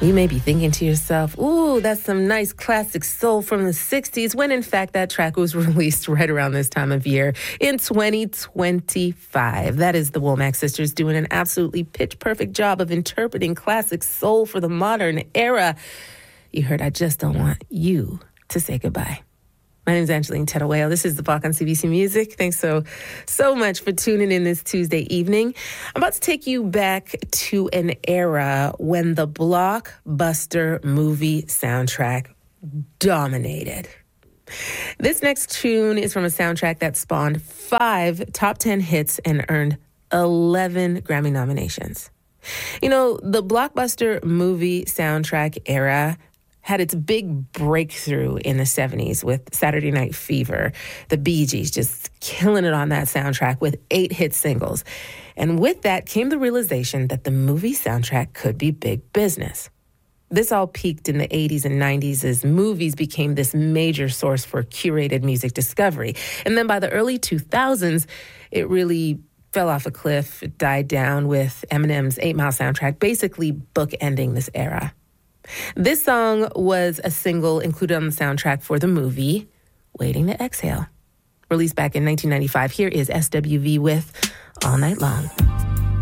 You may be thinking to yourself, ooh, that's some nice classic soul from the 60s, when in fact that track was released right around this time of year in 2025. That is the Womack Sisters doing an absolutely pitch-perfect job of interpreting classic soul for the modern era. You heard I Just Don't Want You to Say Goodbye. My name is Angeline Tettawale. This is The Block on CBC Music. Thanks so much for tuning in this Tuesday evening. I'm about to take you back to an era when the blockbuster movie soundtrack dominated. This next tune is from a soundtrack that spawned 5 top 10 hits and earned 11 Grammy nominations. You know, the blockbuster movie soundtrack era had its big breakthrough in the 70s with Saturday Night Fever. The Bee Gees just killing it on that soundtrack with 8 hit singles. And with that came the realization that the movie soundtrack could be big business. This all peaked in the 80s and 90s as movies became this major source for curated music discovery. And then by the early 2000s, it really fell off a cliff. It died down with Eminem's 8 Mile soundtrack, basically bookending this era. This song was a single included on the soundtrack for the movie Waiting to Exhale, released back in 1995. Here is SWV with All Night Long.